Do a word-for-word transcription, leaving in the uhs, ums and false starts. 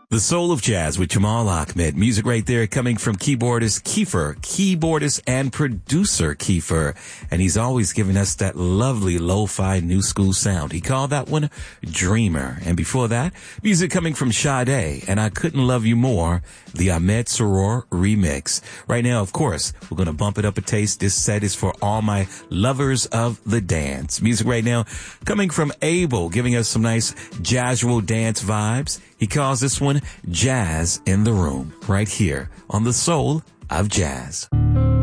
The Soul of Jazz with Jamal Ahmed. Music right there coming from keyboardist Kiefer, keyboardist and producer Kiefer. And he's always giving us that lovely lo-fi new school sound. He called that one Dreamer. And before that, music coming from Sade and I Couldn't Love You More, the Ahmed Saror remix. Right now, of course, we're going to bump it up a taste. This set is for all my lovers of the dance. Music right now coming from Abel, giving us some nice jazzual dance vibes. He calls this one Jazz in the Room, right here on The Soul of Jazz.